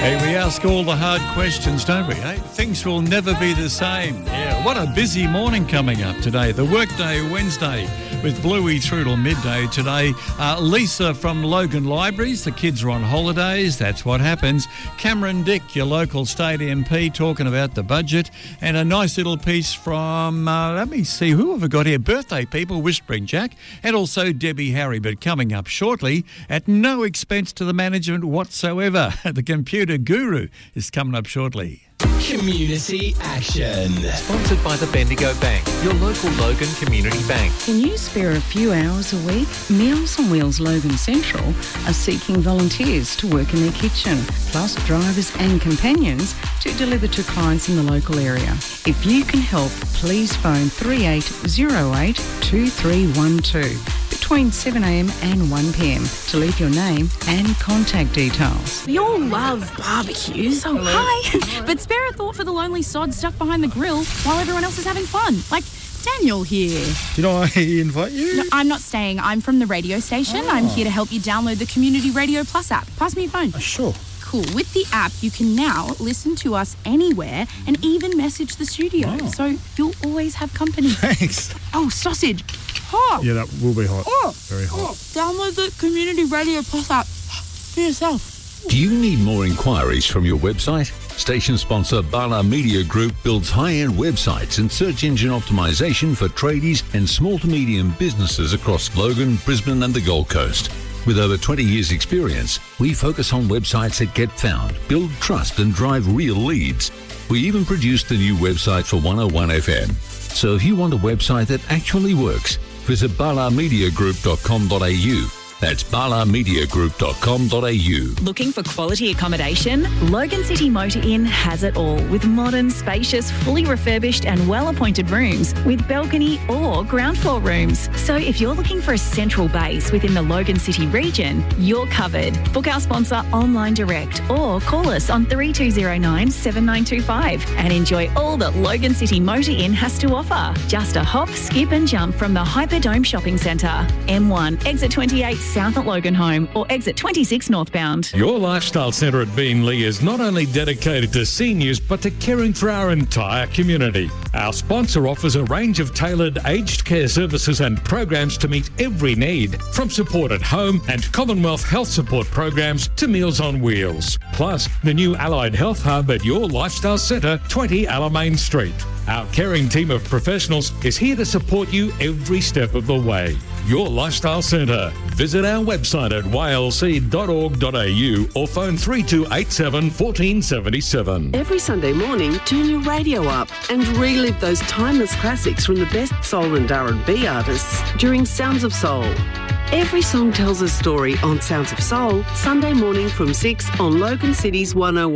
Hey, we ask all the hard questions, don't we? Hey, things will never be the same. Yeah, what a busy morning coming up today. The Workday Wednesday with Bluey through till midday today. Lisa from Logan Libraries. The kids are on holidays. That's what happens. Cameron Dick, your local state MP, talking about the budget. And a nice little piece from, let me see, who have I got here? Birthday people, Whispering Jack. And also Debbie Harry. But coming up shortly, at no expense to the management whatsoever, the Computer Guru is coming up shortly. Community Action. Sponsored by the Bendigo Bank, your local Logan Community Bank. Can you spare a few hours a week? Meals on Wheels Logan Central are seeking volunteers to work in their kitchen, plus drivers and companions to deliver to clients in the local area. If you can help, please phone 3808 2312 between 7am and 1pm to leave your name and contact details. We all love barbecues. Oh, hi. But spare a thought for the lonely sod stuck behind the grill while everyone else is having fun. Like Daniel here. Did I invite you? No, I'm not staying. I'm from the radio station. I'm here to help you download the Community Radio Plus app. Pass me your phone. Sure. Cool. With the app, you can now listen to us anywhere and even message the studio. So you'll always have company. Thanks. Oh, sausage. Hot. Yeah, that will be hot. Oh, very hot. Download the Community Radio Plus app for yourself. Do you need more inquiries from your website? Station sponsor Bala Media Group builds high-end websites and search engine optimization for tradies and small to medium businesses across Logan, Brisbane and the Gold Coast. With over 20 years' experience, we focus on websites that get found, build trust and drive real leads. We even produced the new website for 101 FM. So if you want a website that actually works, visit balamediagroup.com.au. That's balamediagroup.com.au. Looking for quality accommodation? Logan City Motor Inn has it all with modern, spacious, fully refurbished and well-appointed rooms with balcony or ground floor rooms. So if you're looking for a central base within the Logan City region, you're covered. Book our sponsor online direct or call us on 3209 7925 and enjoy all that Logan City Motor Inn has to offer. Just a hop, skip and jump from the Hyperdome Shopping Centre. M1, exit 28 south at Logan Home or exit 26 northbound. Your Lifestyle Centre at Beenleigh is not only dedicated to seniors but to caring for our entire community. Our sponsor offers a range of tailored aged care services and programs to meet every need, from support at home and Commonwealth Health Support programs to Meals on Wheels. Plus, the new Allied Health Hub at Your Lifestyle Centre, 20 Alamein Street. Our caring team of professionals is here to support you every step of the way. Your Lifestyle Centre. Visit our website at ylc.org.au or phone 3287 1477. Every Sunday morning, turn your radio up and relive those timeless classics from the best soul and R&B artists during Sounds of Soul. Every song tells a story on Sounds of Soul, Sunday morning from 6 on Logan City's 101.